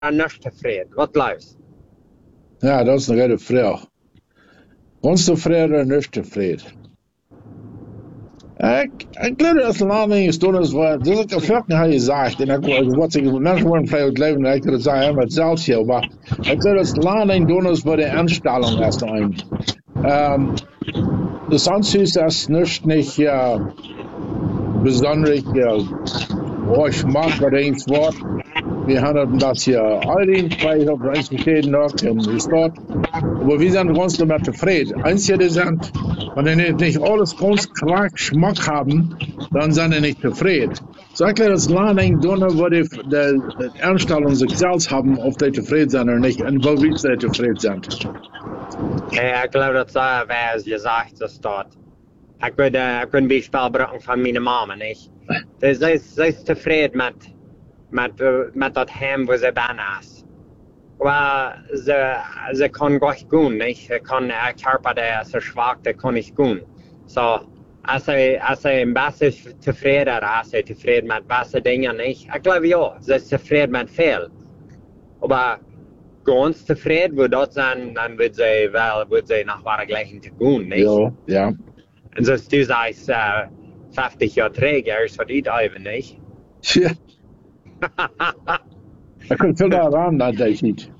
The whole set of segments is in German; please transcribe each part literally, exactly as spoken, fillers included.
nicht zufrieden? Was läuft? Ja, dat is een goede vraag. Ons tevreden en niet tevreden. Ik, ik geloof dat het land in gestolen is, waar, dat is ook vaak niet gezegd. En ik, wat ik, mensen worden vrij uit leven, ik kan het zeggen, maar het zelfs hier, maar ik geloof dat het land in doen is bij de instelling erst ein. Um, das Anzüge ist nicht, nicht ja, besonders, ja, oh, ich mag was eins Wort. Wir haben das hier Aldin, weil ich auf eins besteht noch in der Stadt. Aber wir sind ganz damit zufrieden. Einzige sind, wenn die nicht alles ganz klar Geschmack haben, dann sind die nicht zufrieden. So ich glaube, das Land hängt davon, wo die, die, die Einstellung sich selbst haben, ob die zufrieden sind oder nicht, und wo wir zufrieden sind. Ja, ich glaube, das wäre, wie gesagt, das dort. Ich würde, ich würde ein Beispiel bringen von meiner Mama, nicht? Sie, sie, sie ist zufrieden mit, mit, mit dem Heim, wo sie bin ist. Aber sie, sie kann gut gehen, nicht? Sie kann, der Körper, der ist so schwach, der kann nicht gehen. So, als sie, als sie ein bisschen zufrieden ist, als sie zufrieden mit bestimmten Dingen, nicht? Ich glaube, ja, sie ist zufrieden mit viel. Aber ganz zufrieden wird dort sein, dann wird sie, well, wird sie nach der gleichen zu gehen, nicht? Ja, ja. Und so ist du sagst, äh, fünfzig Jahre träger, ist das eben nicht? Ja. Da kommt viel da ran, das ich nicht.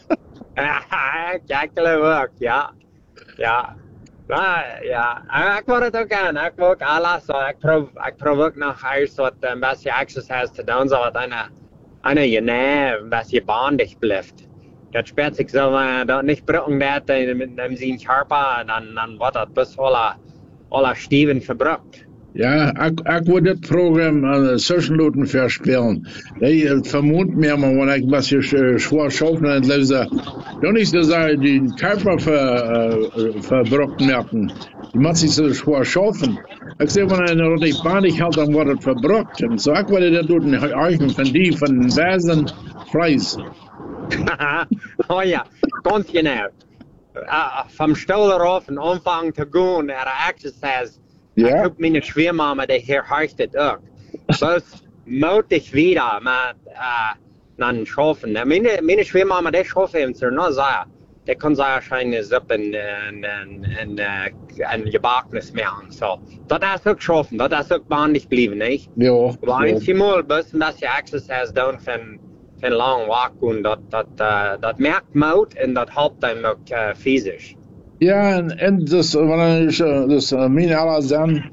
Ja, ich glaube auch, ja. Ja. Ja, ja. Ich würde es auch gerne, ich will auch alles, so, ich probiere ich prob noch erst, was ein bisschen Exercise zu tun, so, dass eine, eine Jene ein bisschen bandig bleibt. Das spürt sich so, wenn er nicht brücken wird mit dem seinen Körper, dann, dann wird das bis alle, alle Stiefel verbrückt. Ja, ik, ik wil dit programma aan de Zwischenluten verspelen. Die vermoedt mir mal, wenn ich was hier schwer schaffen und lese, dann ist das die Körper ver, uh, verbrockt merken. Die muss sich so schwer schaffen. Ich sehe, wenn er noch nicht banig hält, dann wird es verbrockt. Und so, ich würde das tun, eichen von die, von den Wesen, Preis. Oh ja, ganz genau. Uh, vom Stuhl rauf und anfangen zu gehen, er exercise. Ja. Ich hab meine Schwiegermama, die hier heißt auch. Bloß mutig wieder mit, äh, dann schaffen. Meine, meine Schwiegermama, die schafft eben so, nur sehr. Die kann sehr schön Suppe in, in, in, in, in Gebackenes machen, so. Das ist auch schaffen, das ist auch bandig bleiben, nicht? Ja. Aber einmal ein bisschen das Exercise tun von, von lang Walk und das, das, äh, das merkt man und das hilft einem auch äh, physisch. Ja, en, en dus, wanneer ik dus uh, mijn alle zijn,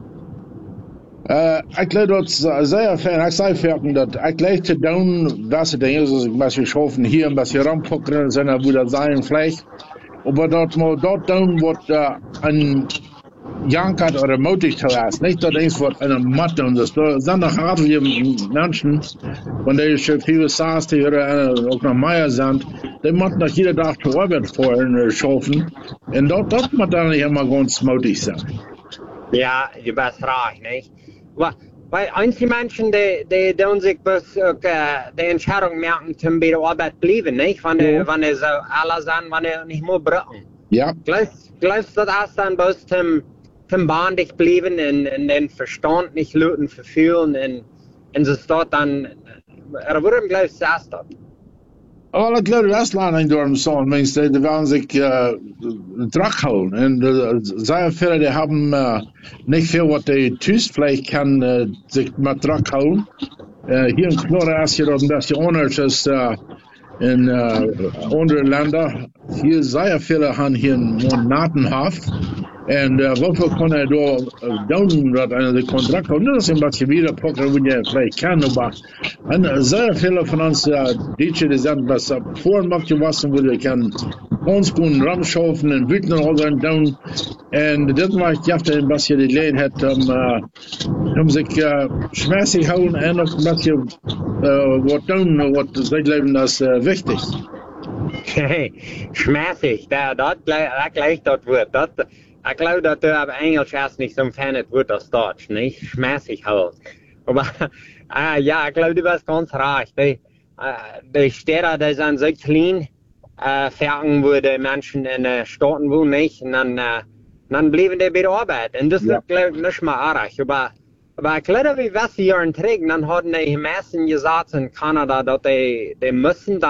uh, ik leid dat zeer fijn, ik zei verken dat ik leid te doen, welke dingen, zoals ik een beetje schaffen hier, een beetje rampokken, zijn er wieder zijn vielleicht, aber dat maar dat doen wordt uh, een jankert oder mutig zu lassen, nicht dat eens wordt een mat doen, dus er zijn nog hard wie mensen, wanneer je veel saß, die uh, ook nog meer zijn, die moeten nog jede dag zur Arbeit fahren, uh, schaffen, und dort, dort muss dann nicht immer ganz mutig sein. Ja, du bist recht, nicht? Weil einige Menschen, die, die tun sich bis, äh, die Entscheidung merken, zum bei der Arbeit bleiben, nicht? Wenn die, ja. wenn die so alle sind, wenn die nicht mehr brauchen. Ja. Glaubst du, das ist dann bis zum, zum bandig bleiben und, und den Verstand nicht löten, verfühlen und, und so dort dann, er würde glaubst du, das ist das? Oh, ik geloof dat Westland door zo'n mensen, die willen zich uh, terug houden. En uh, sehr viele, die haben uh, nicht viel, was die thuis vielleicht kann uh, sich mal terug houden. Uh, hier in Florida ist ja dat een beetje anders als uh, in uh, andere Länder. Hier sehr viele haben hier einen Monatenhaft. Und uh, wofür kann er da uh, doen dat einer de contract houden? Dat is een beetje wieder pakken, wie je vielleicht kann, aber en sehr viele von uns, uh, die die sind, was uh, vorhin macht gewassen wurde, kann uns gut ramschaufen und wüten und all dann down. Und das macht ja ein bisschen die Lehn hat, um, uh, um sich uh, schmäßig hauen und noch ein bisschen uh, was tun, was seit Leben das uh, wichtig. Hey, schmäßig, das gleich das Wort. Das, ich glaube, dass du aber Englisch erst nicht so empfandet wird als Deutsch, nicht? Schmäßig halt. Aber, äh, ja, ich glaube, du bist ganz recht. Die, äh, die Städte, die sind so klein, äh, fertig, wo die Menschen in den Städten wohnen, nicht? Und dann, äh, dann bleiben die bei der Arbeit. Und das ja. ist, glaube ich, nicht mal arg. Aber, Aber ich glaube, wie was Jahren trägen, dann hatten die meisten gesagt in Kanada, dass die, die müssen